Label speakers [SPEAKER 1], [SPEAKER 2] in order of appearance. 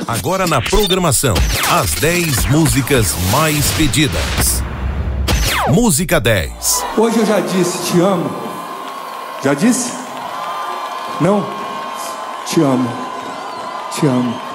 [SPEAKER 1] Agora na programação, as 10 músicas mais pedidas. Música 10.
[SPEAKER 2] Hoje eu já disse te amo. Já disse? Não? Te amo. Te amo.